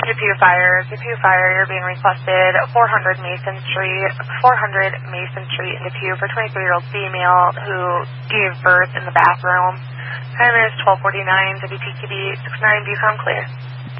Depew Fire, you're being requested 400 Mason Street in Depew for 23-year-old female who gave birth in the bathroom. Time is 12:49, WPQB 69, be found clear.